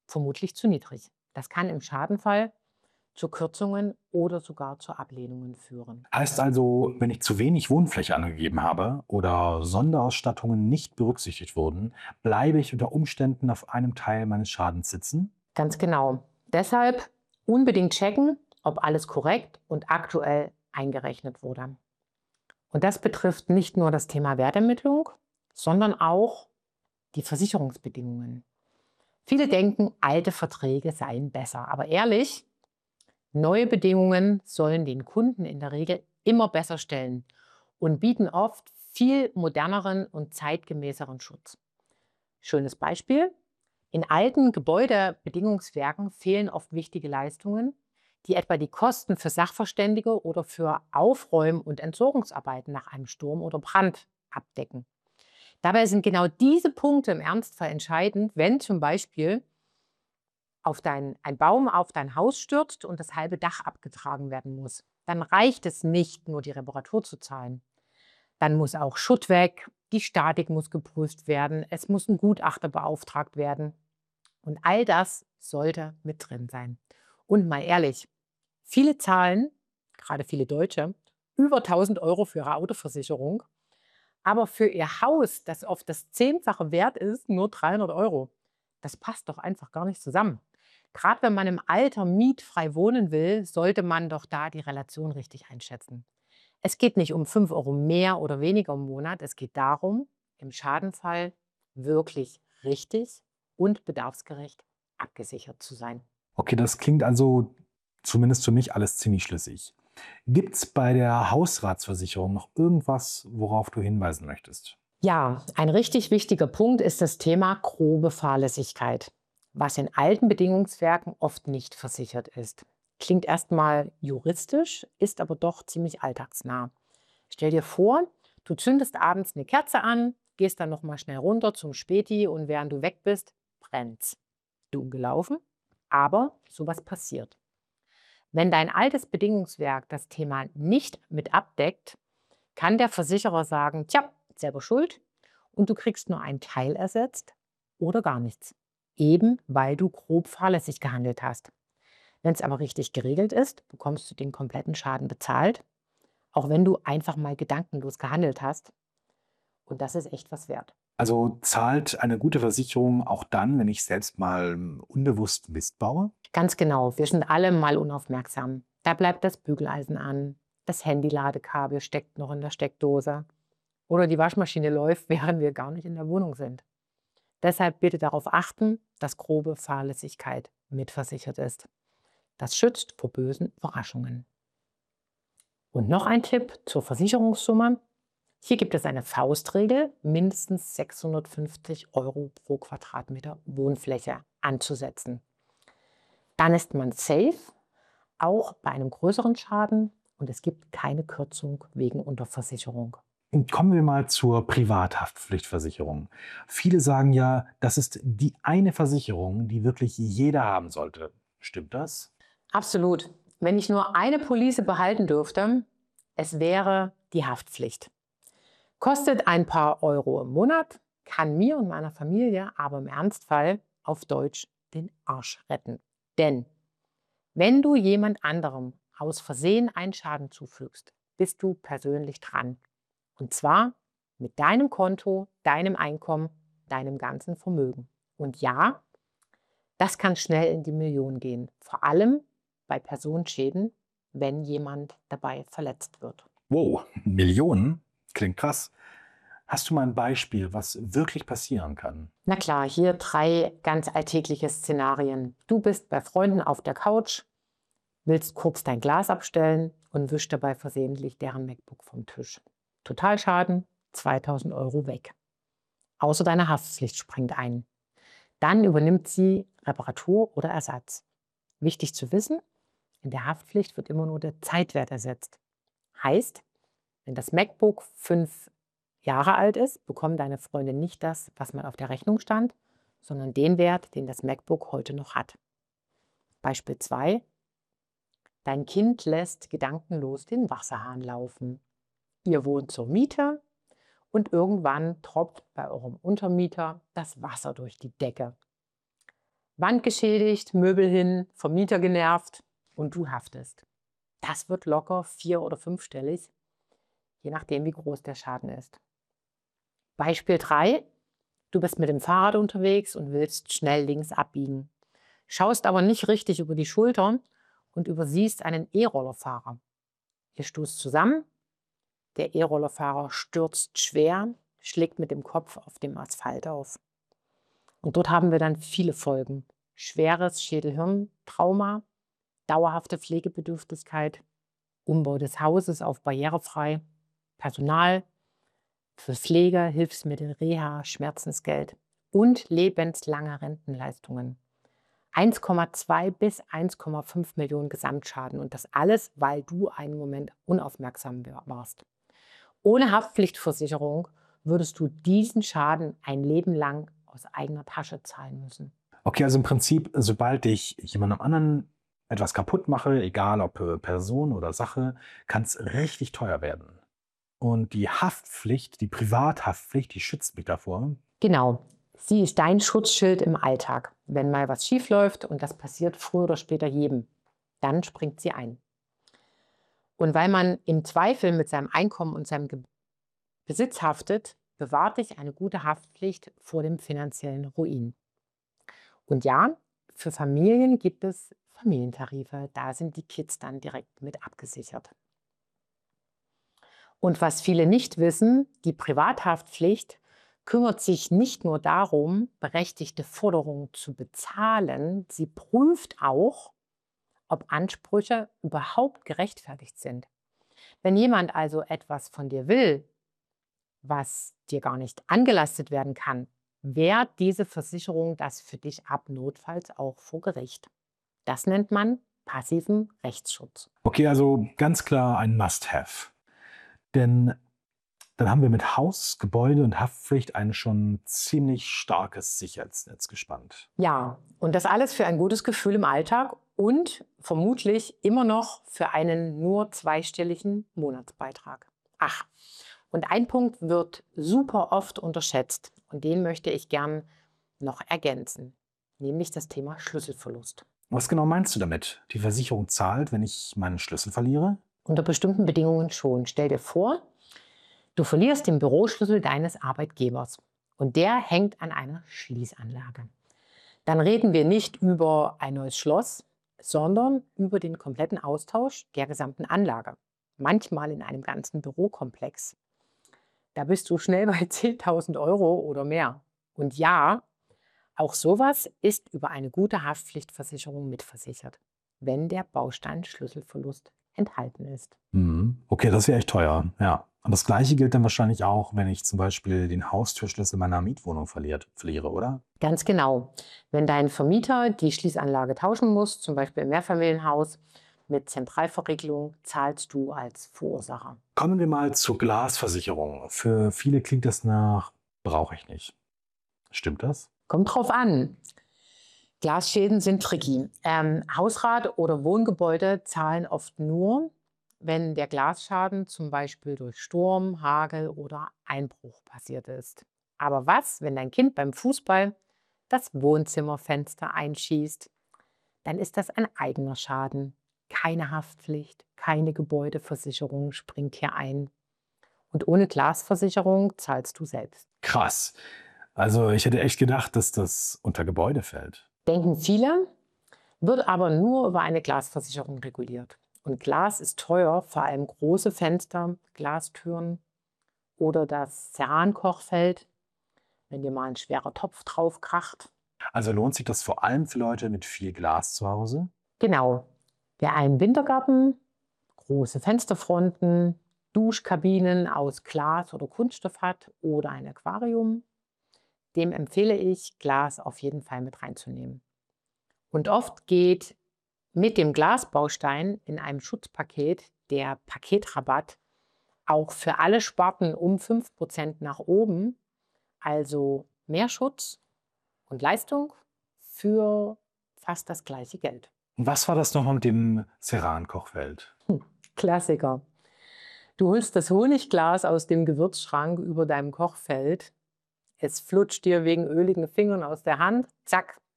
vermutlich zu niedrig. Das kann im Schadenfall zu Kürzungen oder sogar zu Ablehnungen führen. Heißt also, wenn ich zu wenig Wohnfläche angegeben habe oder Sonderausstattungen nicht berücksichtigt wurden, bleibe ich unter Umständen auf einem Teil meines Schadens sitzen? Ganz genau. Deshalb unbedingt checken, ob alles korrekt und aktuell eingerechnet wurde. Und das betrifft nicht nur das Thema Wertermittlung, sondern auch die Versicherungsbedingungen. Viele denken, alte Verträge seien besser. Aber ehrlich, neue Bedingungen sollen den Kunden in der Regel immer besser stellen und bieten oft viel moderneren und zeitgemäßeren Schutz. Schönes Beispiel. In alten Gebäudebedingungswerken fehlen oft wichtige Leistungen, die etwa die Kosten für Sachverständige oder für Aufräum- und Entsorgungsarbeiten nach einem Sturm oder Brand abdecken. Dabei sind genau diese Punkte im Ernstfall entscheidend, wenn zum Beispiel ein Baum auf dein Haus stürzt und das halbe Dach abgetragen werden muss. Dann reicht es nicht, nur die Reparatur zu zahlen. Dann muss auch Schutt weg, die Statik muss geprüft werden, es muss ein Gutachter beauftragt werden. Und all das sollte mit drin sein. Und mal ehrlich, viele zahlen, gerade viele Deutsche, über 1.000 € für ihre Autoversicherung, aber für ihr Haus, das oft das 10-fache wert ist, nur 300 €. Das passt doch einfach gar nicht zusammen. Gerade wenn man im Alter mietfrei wohnen will, sollte man doch da die Relation richtig einschätzen. Es geht nicht um 5 € mehr oder weniger im Monat. Es geht darum, im Schadenfall wirklich richtig und bedarfsgerecht abgesichert zu sein. Okay, das klingt also zumindest für mich alles ziemlich schlüssig. Gibt es bei der Hausratsversicherung noch irgendwas, worauf du hinweisen möchtest? Ja, ein richtig wichtiger Punkt ist das Thema grobe Fahrlässigkeit, was in alten Bedingungswerken oft nicht versichert ist. Klingt erstmal juristisch, ist aber doch ziemlich alltagsnah. Stell dir vor, du zündest abends eine Kerze an, gehst dann noch mal schnell runter zum Späti und während du weg bist, brennt's. Dumm gelaufen, aber sowas passiert. Wenn dein altes Bedingungswerk das Thema nicht mit abdeckt, kann der Versicherer sagen, tja, selber schuld und du kriegst nur einen Teil ersetzt oder gar nichts. Eben weil du grob fahrlässig gehandelt hast. Wenn es aber richtig geregelt ist, bekommst du den kompletten Schaden bezahlt, auch wenn du einfach mal gedankenlos gehandelt hast. Und das ist echt was wert. Also zahlt eine gute Versicherung auch dann, wenn ich selbst mal unbewusst Mist baue? Ganz genau, wir sind alle mal unaufmerksam. Da bleibt das Bügeleisen an, das Handy-Ladekabel steckt noch in der Steckdose oder die Waschmaschine läuft, während wir gar nicht in der Wohnung sind. Deshalb bitte darauf achten, dass grobe Fahrlässigkeit mitversichert ist. Das schützt vor bösen Überraschungen. Und noch ein Tipp zur Versicherungssumme. Hier gibt es eine Faustregel, mindestens 650 € pro Quadratmeter Wohnfläche anzusetzen. Dann ist man safe, auch bei einem größeren Schaden und es gibt keine Kürzung wegen Unterversicherung. Und kommen wir mal zur Privathaftpflichtversicherung. Viele sagen ja, das ist die eine Versicherung, die wirklich jeder haben sollte. Stimmt das? Absolut. Wenn ich nur eine Police behalten dürfte, es wäre die Haftpflicht. Kostet ein paar Euro im Monat, kann mir und meiner Familie aber im Ernstfall auf Deutsch den Arsch retten. Denn wenn du jemand anderem aus Versehen einen Schaden zufügst, bist du persönlich dran. Und zwar mit deinem Konto, deinem Einkommen, deinem ganzen Vermögen. Und ja, das kann schnell in die Millionen gehen. Vor allem bei Personenschäden, wenn jemand dabei verletzt wird. Wow, Millionen? Klingt krass. Hast du mal ein Beispiel, was wirklich passieren kann? Na klar, hier 3 ganz alltägliche Szenarien. Du bist bei Freunden auf der Couch, willst kurz dein Glas abstellen und wischst dabei versehentlich deren MacBook vom Tisch. Totalschaden, 2.000 € weg. Außer deine Haftpflicht springt ein. Dann übernimmt sie Reparatur oder Ersatz. Wichtig zu wissen, in der Haftpflicht wird immer nur der Zeitwert ersetzt. Heißt, wenn das MacBook 5 Jahre alt ist, bekommen deine Freunde nicht das, was mal auf der Rechnung stand, sondern den Wert, den das MacBook heute noch hat. Beispiel 2: Dein Kind lässt gedankenlos den Wasserhahn laufen. Ihr wohnt zur Miete und irgendwann tropft bei eurem Untermieter das Wasser durch die Decke. Wand geschädigt, Möbel hin, Vermieter genervt und du haftest. Das wird locker 4- oder 5-stellig, je nachdem, wie groß der Schaden ist. Beispiel 3. Du bist mit dem Fahrrad unterwegs und willst schnell links abbiegen. Schaust aber nicht richtig über die Schultern und übersiehst einen E-Rollerfahrer. Ihr stoßt zusammen, der E-Rollerfahrer stürzt schwer, schlägt mit dem Kopf auf dem Asphalt auf. Und dort haben wir dann viele Folgen. Schweres Schädel-Hirn-Trauma, dauerhafte Pflegebedürftigkeit, Umbau des Hauses auf barrierefrei, Personal für Pflege, Hilfsmittel, Reha, Schmerzensgeld und lebenslange Rentenleistungen. 1,2 bis 1,5 Millionen Gesamtschaden und das alles, weil du einen Moment unaufmerksam warst. Ohne Haftpflichtversicherung würdest du diesen Schaden ein Leben lang aus eigener Tasche zahlen müssen. Okay, also im Prinzip, sobald ich jemandem anderen etwas kaputt mache, egal ob Person oder Sache, kann es richtig teuer werden. Und die Haftpflicht, die Privathaftpflicht, die schützt mich davor. Genau, sie ist dein Schutzschild im Alltag. Wenn mal was schief läuft, und das passiert früher oder später jedem, dann springt sie ein. Und weil man im Zweifel mit seinem Einkommen und seinem Besitz haftet, bewahrt dich eine gute Haftpflicht vor dem finanziellen Ruin. Und ja, für Familien gibt es Familientarife. Da sind die Kids dann direkt mit abgesichert. Und was viele nicht wissen, die Privathaftpflicht kümmert sich nicht nur darum, berechtigte Forderungen zu bezahlen, sie prüft auch, ob Ansprüche überhaupt gerechtfertigt sind. Wenn jemand also etwas von dir will, was dir gar nicht angelastet werden kann, wehrt diese Versicherung das für dich ab, notfalls auch vor Gericht. Das nennt man passiven Rechtsschutz. Okay, also ganz klar ein Must-Have. Denn dann haben wir mit Haus, Gebäude und Haftpflicht ein schon ziemlich starkes Sicherheitsnetz gespannt. Ja, und das alles für ein gutes Gefühl im Alltag und vermutlich immer noch für einen nur 2-stelligen Monatsbeitrag. Ach, und ein Punkt wird super oft unterschätzt und den möchte ich gern noch ergänzen, nämlich das Thema Schlüsselverlust. Was genau meinst du damit? Die Versicherung zahlt, wenn ich meinen Schlüssel verliere? Unter bestimmten Bedingungen schon. Stell dir vor, du verlierst den Büroschlüssel deines Arbeitgebers und der hängt an einer Schließanlage. Dann reden wir nicht über ein neues Schloss, sondern über den kompletten Austausch der gesamten Anlage. Manchmal in einem ganzen Bürokomplex. Da bist du schnell bei 10.000 € oder mehr. Und ja, auch sowas ist über eine gute Haftpflichtversicherung mitversichert, wenn der Baustein Schlüsselverlust enthalten ist. Okay, das wäre echt teuer, ja. Und das Gleiche gilt dann wahrscheinlich auch, wenn ich zum Beispiel den Haustürschlüssel meiner Mietwohnung verliere, oder? Ganz genau. Wenn dein Vermieter die Schließanlage tauschen muss, zum Beispiel im Mehrfamilienhaus mit Zentralverriegelung, zahlst du als Verursacher. Kommen wir mal zur Glasversicherung. Für viele klingt das nach, brauche ich nicht. Stimmt das? Kommt drauf an. Glasschäden sind tricky. Hausrat oder Wohngebäude zahlen oft nur, wenn der Glasschaden zum Beispiel durch Sturm, Hagel oder Einbruch passiert ist. Aber was, wenn dein Kind beim Fußball das Wohnzimmerfenster einschießt? Dann ist das ein eigener Schaden. Keine Haftpflicht, keine Gebäudeversicherung springt hier ein. Und ohne Glasversicherung zahlst du selbst. Krass. Also ich hätte echt gedacht, dass das unter Gebäude fällt. Denken viele, wird aber nur über eine Glasversicherung reguliert. Und Glas ist teuer, vor allem große Fenster, Glastüren oder das Cerankochfeld, wenn dir mal ein schwerer Topf drauf kracht. Also lohnt sich das vor allem für Leute mit viel Glas zu Hause? Genau. Wer einen Wintergarten, große Fensterfronten, Duschkabinen aus Glas oder Kunststoff hat oder ein Aquarium, dem empfehle ich, Glas auf jeden Fall mit reinzunehmen. Und oft geht mit dem Glasbaustein in einem Schutzpaket der Paketrabatt auch für alle Sparten um 5% nach oben, also mehr Schutz und Leistung für fast das gleiche Geld. Und was war das nochmal mit dem Ceran-Kochfeld? Klassiker. Du holst das Honigglas aus dem Gewürzschrank über deinem Kochfeld. Es flutscht dir wegen öligen Fingern aus der Hand. Zack,